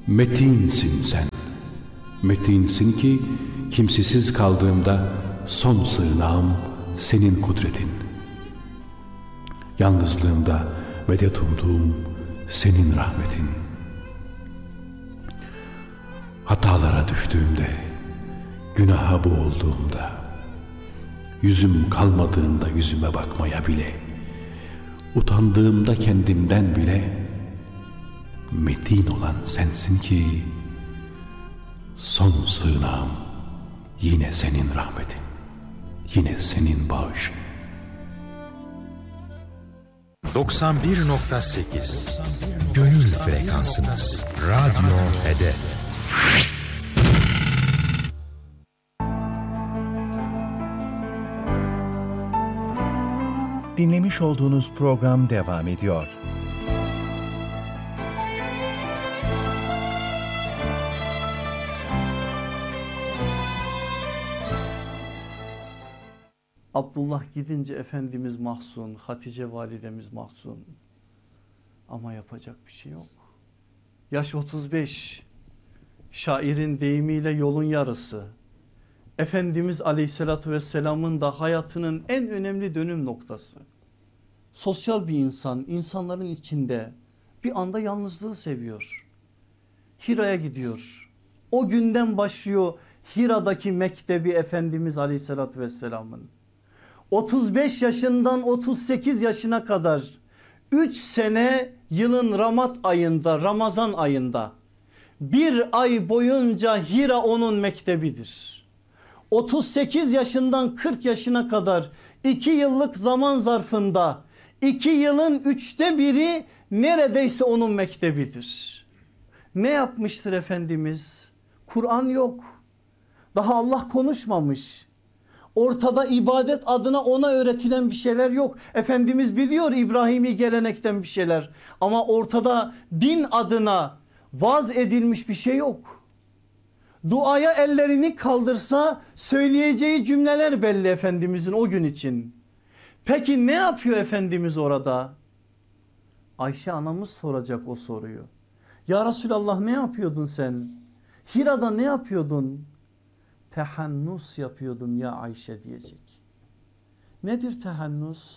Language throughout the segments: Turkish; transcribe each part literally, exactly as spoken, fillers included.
Metinsin sen. Metinsin ki kimsesiz kaldığımda son sığınağım senin kudretin. Yalnızlığımda medet umduğum senin rahmetin. Hatalara düştüğümde, günaha boğulduğumda, yüzüm kalmadığında yüzüme bakmaya bile, utandığımda kendimden bile, metin olan sensin ki, son sığınağım yine senin rahmetin, yine senin bağışın. doksan bir nokta sekiz Gönül frekansınız. Radyo Hedef. Dinlemiş olduğunuz program devam ediyor. Abdullah gidince Efendimiz mahzun, Hatice validemiz mahzun. Ama yapacak bir şey yok. Yaş otuz beş, şairin deyimiyle yolun yarısı. Efendimiz Aleyhisselatü Vesselam'ın da hayatının en önemli dönüm noktası. Sosyal bir insan, insanların içinde bir anda yalnızlığı seviyor. Hira'ya gidiyor. O günden başlıyor Hira'daki mektebi Efendimiz Aleyhisselatü Vesselam'ın. otuz beş yaşından otuz sekiz yaşına kadar üç sene yılın Ramaz ayında, Ramazan ayında bir ay boyunca Hira onun mektebidir. otuz sekiz yaşından kırk yaşına kadar iki yıllık zaman zarfında iki yılın üçte biri neredeyse onun mektebidir. Ne yapmıştır Efendimiz? Kur'an yok. Daha Allah konuşmamış. Ortada ibadet adına ona öğretilen bir şeyler yok. Efendimiz biliyor İbrahimi gelenekten bir şeyler. Ama ortada din adına vaaz edilmiş bir şey yok. Duaya ellerini kaldırsa söyleyeceği cümleler belli Efendimizin o gün için. Peki ne yapıyor Efendimiz orada? Ayşe anamız soracak o soruyu. Ya Resulallah ne yapıyordun sen? Hira'da ne yapıyordun? Tehannus yapıyordum ya Ayşe diyecek. Nedir tehannus?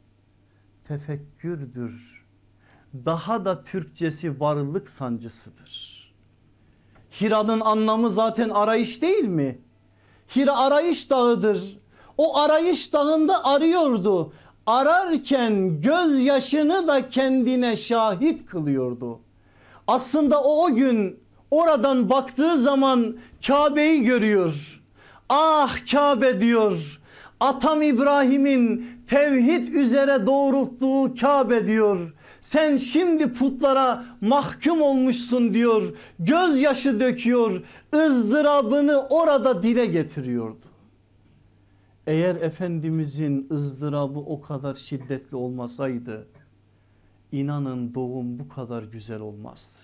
Tefekkürdür. Daha da Türkçesi varlık sancısıdır. Hira'nın anlamı zaten arayış değil mi? Hira arayış dağıdır. O arayış dağında arıyordu. Ararken gözyaşını da kendine şahit kılıyordu. Aslında o, o gün oradan baktığı zaman Kabe'yi görüyor. Ah Kabe diyor. Atam İbrahim'in tevhid üzere doğrulttuğu Kabe diyor. Sen şimdi putlara mahkum olmuşsun diyor. Gözyaşı döküyor. ızdırabını orada dile getiriyordu. Eğer Efendimizin ızdırabı o kadar şiddetli olmasaydı, inanın doğum bu kadar güzel olmazdı.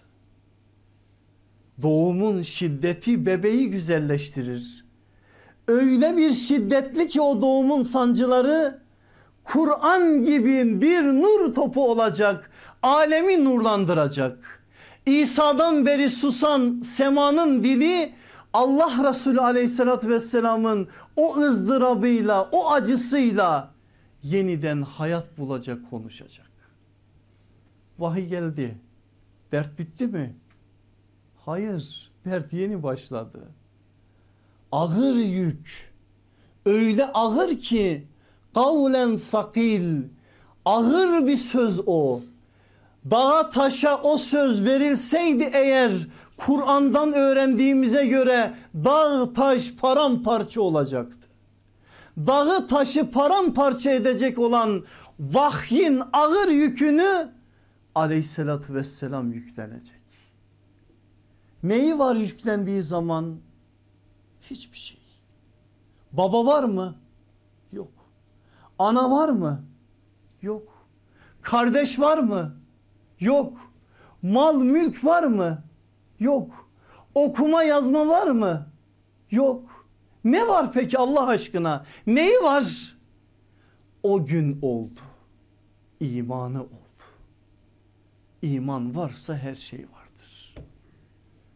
Doğumun şiddeti bebeği güzelleştirir. Öyle bir şiddetli ki o doğumun sancıları Kur'an gibi bir nur topu olacak. Alemi nurlandıracak. İsa'dan beri susan semanın dili Allah Resulü Aleyhisselatü Vesselam'ın o ızdırabıyla, o acısıyla yeniden hayat bulacak, konuşacak. Vahiy geldi. Dert bitti mi? Hayır, dert yeni başladı. Ağır yük, öyle ağır ki kavlen sakil, ağır bir söz o. Dağa taşa o söz verilseydi eğer, Kur'an'dan öğrendiğimize göre dağ taş paramparça olacaktı. Dağı taşı paramparça edecek olan vahyin ağır yükünü Aleyhisselatü Vesselam yüklenecek. Neyi var yüklendiği zaman? Hiçbir şey. Baba var mı? Yok. Ana var mı? Yok. Kardeş var mı? Yok. Mal mülk var mı? Yok. Okuma yazma var mı? Yok. Ne var peki Allah aşkına? Neyi var? O gün oldu. İmanı oldu. İman varsa her şey vardır.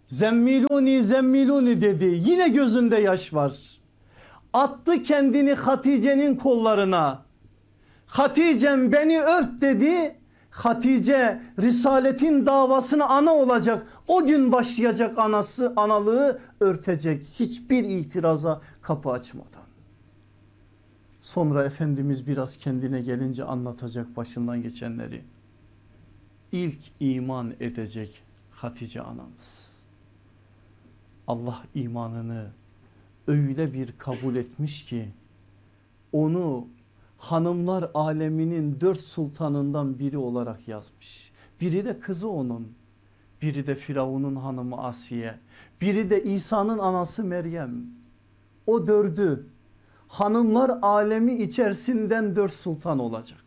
Zemmiluni zemmiluni dedi. Yine gözünde yaş var. Attı kendini Hatice'nin kollarına. Hatice'm beni ört dedi. Hatice risaletin davasına ana olacak. O gün başlayacak anası analığı örtecek. Hiçbir itiraza kapı açmadan. Sonra Efendimiz biraz kendine gelince anlatacak başından geçenleri. İlk iman edecek Hatice anamız. Allah imanını öyle bir kabul etmiş ki onu hanımlar aleminin dört sultanından biri olarak yazmış. Biri de kızı onun, biri de Firavun'un hanımı Asiye, biri de İsa'nın anası Meryem. O dördü hanımlar alemi içerisinden dört sultan olacak.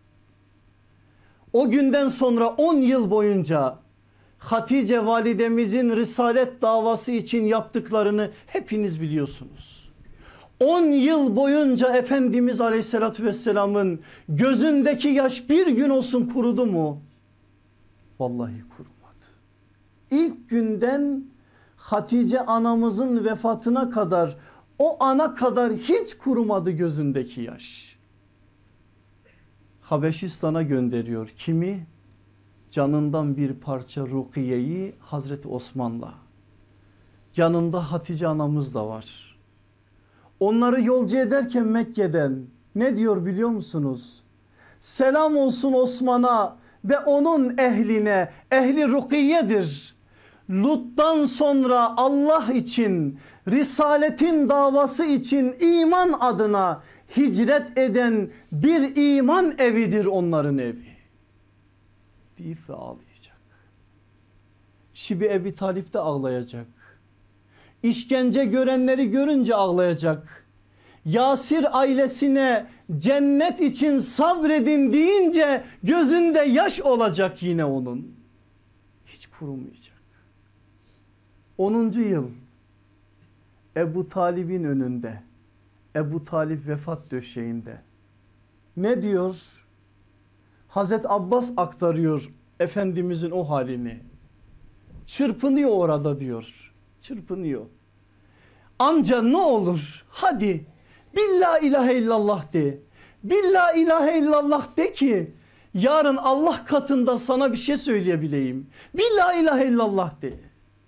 O günden sonra on yıl boyunca Hatice validemizin risalet davası için yaptıklarını hepiniz biliyorsunuz. on yıl boyunca Efendimiz Aleyhisselatü Vesselam'ın gözündeki yaş bir gün olsun kurudu mu? Vallahi kurumadı. İlk günden Hatice anamızın vefatına kadar, o ana kadar hiç kurumadı gözündeki yaş. Habeşistan'a gönderiyor. Kimi? Canından bir parça Rukiye'yi Hazreti Osman'la. Yanında Hatice anamız da var. Onları yolcu ederken Mekke'den ne diyor biliyor musunuz? Selam olsun Osman'a ve onun ehline, ehli Rukiye'dir. Lut'tan sonra Allah için, risaletin davası için iman adına hicret eden bir iman evidir onların evi. Deyip ve ağlayacak. Şibi Ebi Talip de ağlayacak. İşkence görenleri görünce ağlayacak. Yasir ailesine cennet için sabredin deyince gözünde yaş olacak yine onun. Hiç kurumayacak. onuncu yıl Ebu Talib'in önünde. Ebu Talip vefat döşeğinde. Ne diyor? Hazreti Abbas aktarıyor Efendimizin o halini. Çırpınıyor orada diyor. Çırpınıyor. Amca ne olur hadi billah ilahe illallah de. Billah ilahe illallah de ki yarın Allah katında sana bir şey söyleyebileyim. Billah ilahe illallah de.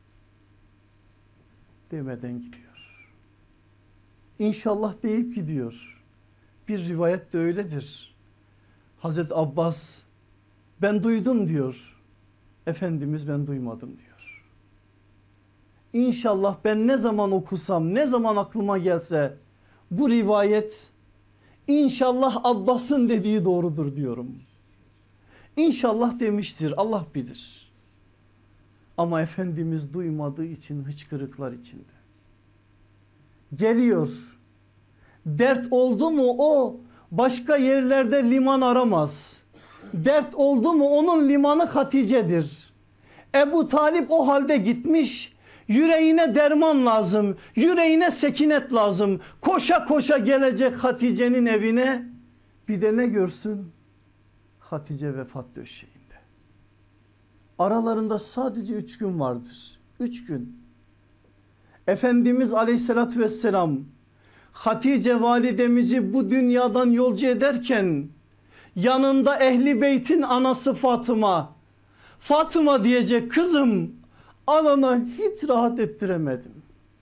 Demeden gidiyor. İnşallah deyip gidiyor. Bir rivayet de öyledir. Hazreti Abbas ben duydum diyor. Efendimiz ben duymadım diyor. İnşallah ben ne zaman okusam, ne zaman aklıma gelse bu rivayet inşallah Abbas'ın dediği doğrudur diyorum. İnşallah demiştir, Allah bilir. Ama Efendimiz duymadığı için hıçkırıklar içinde. Geliyor. Dert oldu mu o başka yerlerde liman aramaz. Dert oldu mu onun limanı Hatice'dir. Ebu Talip o halde gitmiş. Yüreğine derman lazım. Yüreğine sekinet lazım. Koşa koşa gelecek Hatice'nin evine. Bir de ne görsün? Hatice vefat döşeğinde. Aralarında sadece üç gün vardır. Üç gün. Efendimiz Aleyhisselatü Vesselam Hatice validemizi bu dünyadan yolcu ederken yanında Ehli Beyt'in anası Fatıma. Fatıma diyecek kızım anana hiç rahat ettiremedim.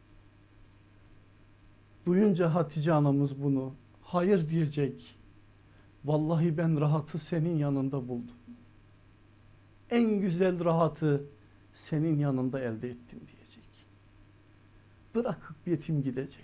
Duyunca Hatice anamız bunu hayır diyecek. Vallahi ben rahatı senin yanında buldum. En güzel rahatı senin yanında elde ettim diyecek. Bırakıp yetim gidecek.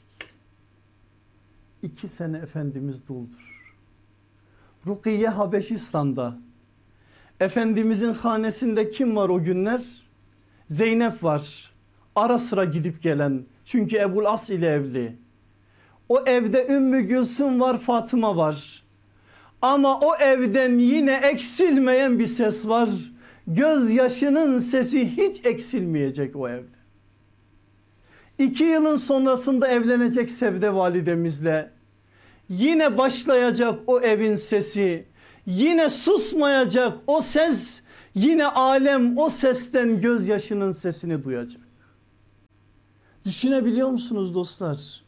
İki sene Efendimiz duldur. Rukiye Habeşistan'da. Efendimizin hanesinde kim var o günler? Zeynep var. Ara sıra gidip gelen. Çünkü Ebul As ile evli. O evde Ümmü Gülsüm var, Fatıma var. Ama o evden yine eksilmeyen bir ses var. Gözyaşının sesi hiç eksilmeyecek o evde. İki yılın sonrasında evlenecek Sevde validemizle. Yine başlayacak o evin sesi. Yine susmayacak o ses. Yine alem o sesten gözyaşının sesini duyacak. Düşünebiliyor musunuz dostlar?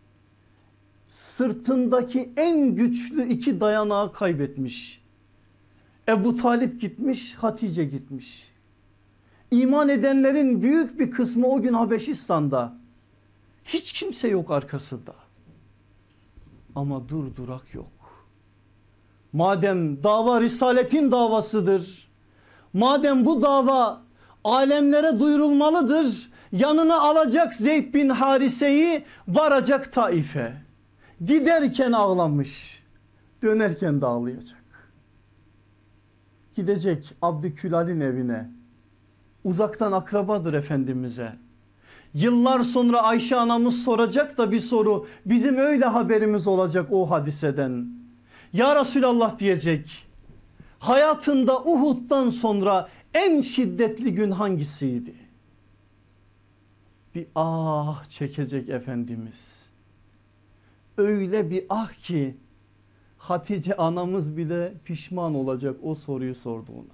Sırtındaki en güçlü iki dayanağı kaybetmiş. Ebu Talip gitmiş, Hatice gitmiş. İman edenlerin büyük bir kısmı o gün Habeşistan'da. Hiç kimse yok arkasında. Ama dur durak yok. Madem dava risaletin davasıdır, madem bu dava alemlere duyurulmalıdır, yanına alacak Zeyd bin Harise'yi, varacak Taif'e. Giderken ağlamış, dönerken de ağlayacak. Gidecek Abdükülal'in evine, uzaktan akrabadır Efendimiz'e. Yıllar sonra Ayşe anamız soracak da bir soru, bizim öyle haberimiz olacak o hadiseden. Ya Resulallah diyecek, hayatında Uhud'dan sonra en şiddetli gün hangisiydi? Bir ah çekecek Efendimiz. Öyle bir ah ki Hatice anamız bile pişman olacak o soruyu sorduğuna.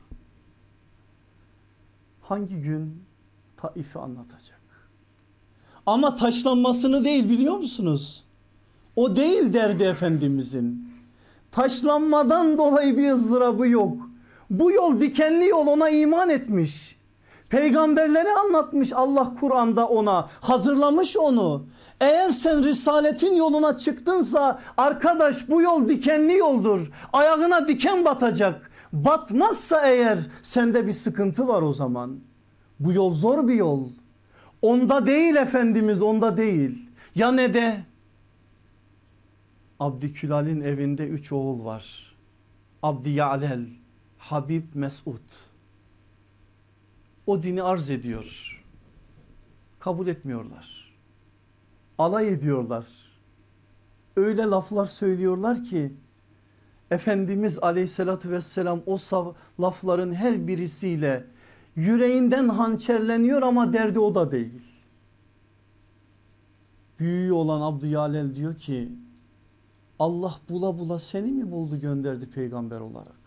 Hangi gün? Taif'i anlatacak. Ama taşlanmasını değil, biliyor musunuz? O değil derdi Efendimizin. Taşlanmadan dolayı bir ızdırabı yok. Bu yol dikenli yol, ona iman etmiş. Peygamberleri anlatmış Allah Kur'an'da ona, hazırlamış onu. Eğer sen risaletin yoluna çıktınsa arkadaş, bu yol dikenli yoldur. Ayağına diken batacak. Batmazsa eğer sende bir sıkıntı var o zaman. Bu yol zor bir yol. Onda değil Efendimiz, onda değil. Ya ne de? Abdükülal'in evinde üç oğul var. Abdi Ya'lel, Habib, Mesud. O dini arz ediyor. Kabul etmiyorlar. Alay ediyorlar. Öyle laflar söylüyorlar ki Efendimiz aleyhissalatü vesselam o lafların her birisiyle yüreğinden hançerleniyor ama derdi o da değil. Büyüğü olan Abdüyalel diyor ki Allah bula bula seni mi buldu gönderdi peygamber olarak?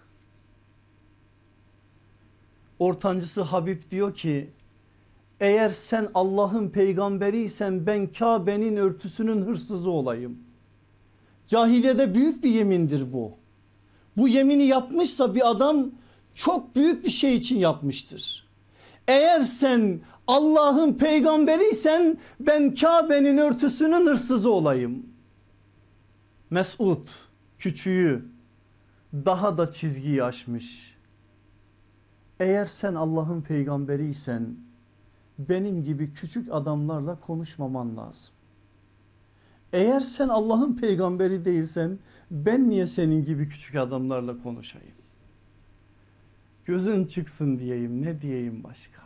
Ortancısı Habib diyor ki eğer sen Allah'ın peygamberiysen ben Kabe'nin örtüsünün hırsızı olayım. Cahiliyede büyük bir yemindir bu. Bu yemini yapmışsa bir adam çok büyük bir şey için yapmıştır. Eğer sen Allah'ın peygamberiysen ben Kabe'nin örtüsünün hırsızı olayım. Mesud küçüğü daha da çizgiyi aşmış. Eğer sen Allah'ın peygamberiysen benim gibi küçük adamlarla konuşmaman lazım. Eğer sen Allah'ın peygamberi değilsen ben niye senin gibi küçük adamlarla konuşayım? Gözün çıksın diyeyim, ne diyeyim başka?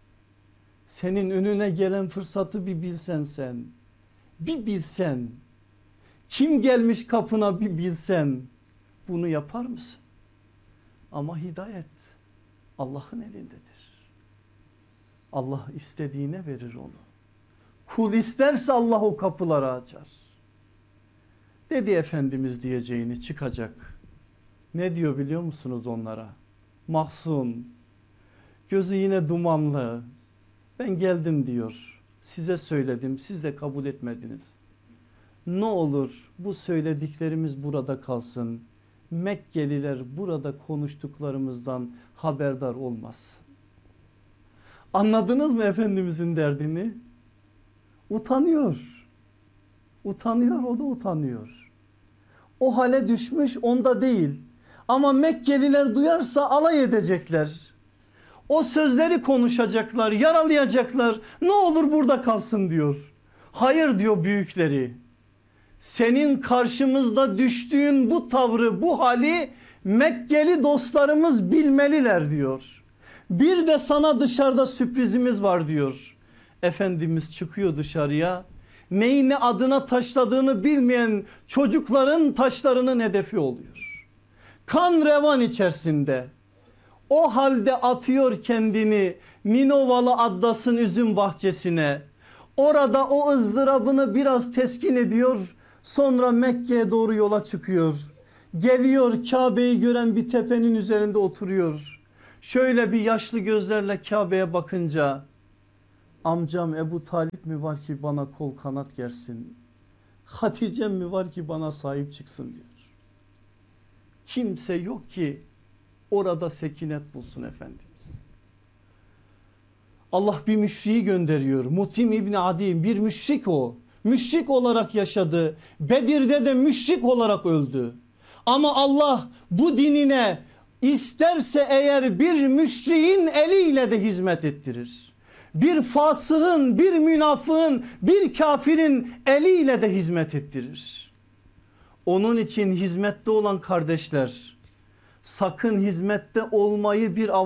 Senin önüne gelen fırsatı bir bilsen sen, bir bilsen, kim gelmiş kapına bir bilsen bunu yapar mısın? Ama hidayet Allah'ın elindedir. Allah istediğine verir onu. Kul isterse Allah o kapıları açar. Dedi Efendimiz diyeceğini, çıkacak. Ne diyor biliyor musunuz onlara? Mahzun, gözü yine dumanlı. Ben geldim diyor. Size söyledim, siz de kabul etmediniz. Ne olur bu söylediklerimiz burada kalsın. Mekkeliler burada konuştuklarımızdan haberdar olmaz. Anladınız mı Efendimizin derdini? Utanıyor. Utanıyor, o da utanıyor. O hale düşmüş, onda değil. Ama Mekkeliler duyarsa alay edecekler. O sözleri konuşacaklar, yaralayacaklar. Ne olur burada kalsın diyor. Hayır diyor büyükleri. Senin karşımızda düştüğün bu tavrı, bu hali Mekkeli dostlarımız bilmeliler diyor. Bir de sana dışarıda sürprizimiz var diyor. Efendimiz çıkıyor dışarıya. Neyi ne adına taşladığını bilmeyen çocukların taşlarının hedefi oluyor. Kan revan içerisinde. O halde atıyor kendini Minovalı Addas'ın üzüm bahçesine. Orada o ızdırabını biraz teskin ediyor. Sonra Mekke'ye doğru yola çıkıyor. Geliyor, Kabe'yi gören bir tepenin üzerinde oturuyor. Şöyle bir yaşlı gözlerle Kabe'ye bakınca Amcam Ebu Talip mi var ki bana kol kanat gersin? Hatice'm mi var ki bana sahip çıksın diyor. Kimse yok ki orada sekinet bulsun Efendimiz. Allah bir müşriği gönderiyor. Mutim İbni Adi, bir müşrik o. Müşrik olarak yaşadı. Bedir'de de müşrik olarak öldü. Ama Allah bu dinine isterse eğer bir müşriğin eliyle de hizmet ettirir. Bir fasığın, bir münafığın, bir kafirin eliyle de hizmet ettirir. Onun için hizmette olan kardeşler, sakın hizmette olmayı bir